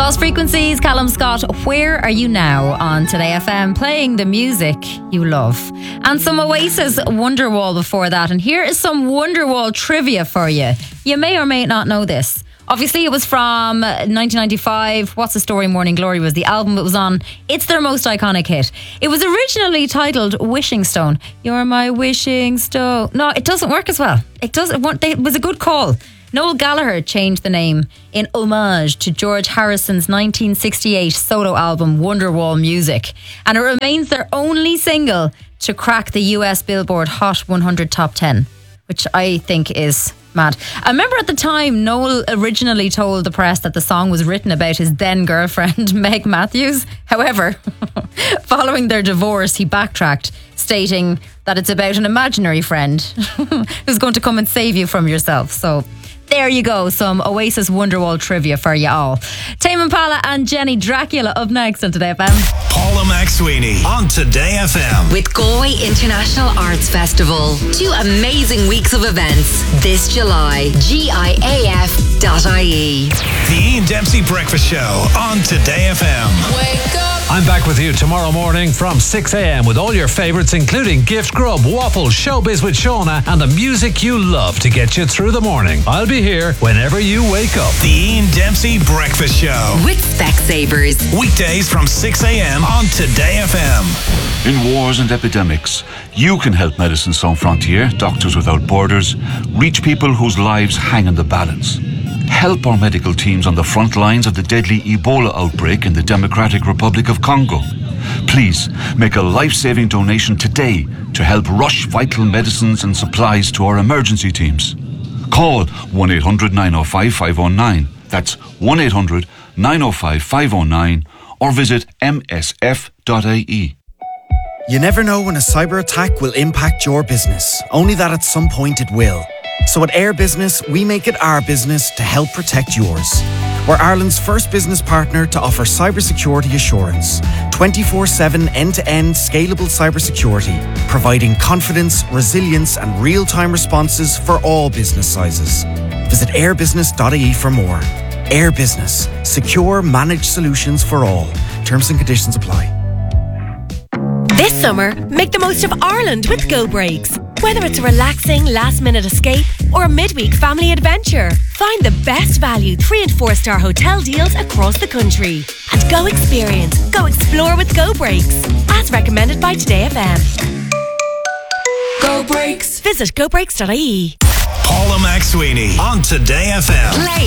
Lost Frequencies, Callum Scott, Where Are You Now on Today FM, playing the music you love. And some Oasis Wonderwall before that. And here is some Wonderwall trivia for you. You may or may not know this. Obviously, it was from 1995. What's the Story? Morning Glory was the album it was on. It's their most iconic hit. It was originally titled Wishing Stone. You're my wishing stone. No, it doesn't work as well. It was a good call. Noel Gallagher changed the name in homage to George Harrison's 1968 solo album Wonderwall Music. And it remains their only single to crack the US Billboard Hot 100 Top 10, which I think is mad. I remember at the time Noel originally told the press that the song was written about his then girlfriend Meg Matthews. However, following their divorce, he backtracked, stating that it's about an imaginary friend who's going to come and save you from yourself. So there you go, some Oasis Wonderwall trivia for you all. Tame Impala and Jenny Dracula up next on Today FM. Paula McSweeney on Today FM. With Galway International Arts Festival. 2 amazing weeks of events this July. GIAF.ie. The Ian Dempsey Breakfast Show on Today FM. Wake up. I'm back with you tomorrow morning from 6 a.m. with all your favourites, including Gift Grub, Waffle, Showbiz with Shauna, and the music you love to get you through the morning. I'll be here whenever you wake up. The Ian Dempsey Breakfast Show. With Specsavers. Weekdays from 6 a.m. on Today FM. In wars and epidemics, you can help Médecins Sans Frontières, Doctors Without Borders, reach people whose lives hang in the balance. Help our medical teams on the front lines of the deadly Ebola outbreak in the Democratic Republic of Congo. Please make a life-saving donation today to help rush vital medicines and supplies to our emergency teams. Call 1-800-905-509. That's 1-800-905-509 or visit msf.ie. You never know when a cyber attack will impact your business, only that at some point it will. So at Air Business, we make it our business to help protect yours. We're Ireland's first business partner to offer cybersecurity assurance. 24/7 end-to-end scalable cybersecurity, providing confidence, resilience and real-time responses for all business sizes. Visit airbusiness.ie for more. Air Business. Secure, managed solutions for all. Terms and conditions apply. This summer, make the most of Ireland with Go Breaks. Whether it's a relaxing last-minute escape or a midweek family adventure, find the best value 3- and 4-star hotel deals across the country. And go experience, go explore with Go Breaks. As recommended by Today FM. Go Breaks. Visit gobreaks.ie. Paula McSweeney on Today FM.